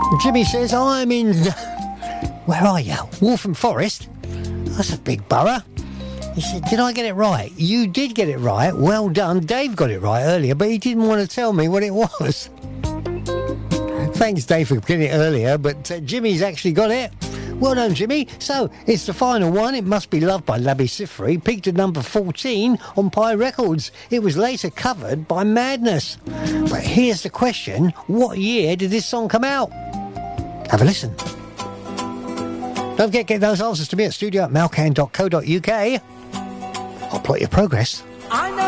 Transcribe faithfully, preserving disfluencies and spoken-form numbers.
Jimmy says, I'm in... Where are you? Waltham Forest? That's a big borough. He said, did I get it right? You did get it right. Well done. Dave got it right earlier, but he didn't want to tell me what it was. Thanks, Dave, for getting it earlier, but uh, Jimmy's actually got it. Well done, Jimmy. So, it's the final one. It Must Be Loved by Labi Siffre. Peaked at number fourteen on Pi Records. It was later covered by Madness. But here's the question. What year did this song come out? Have a listen. Don't forget to get those answers to me at studio at malcan dot co dot uk. I'll plot your progress. I know.